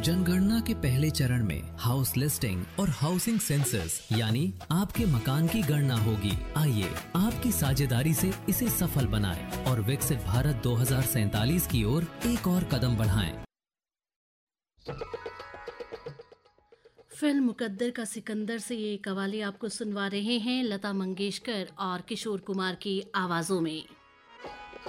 जनगणना के पहले चरण में हाउस लिस्टिंग और हाउसिंग सेंसस यानी आपके मकान की गणना होगी। आइए आपकी साझेदारी से इसे सफल बनाएं और विकसित भारत 2047 की ओर एक और कदम बढ़ाएं। फिल्म मुकद्दर का सिकंदर से ये कवाली आपको सुनवा रहे हैं लता मंगेशकर और किशोर कुमार की आवाजों में।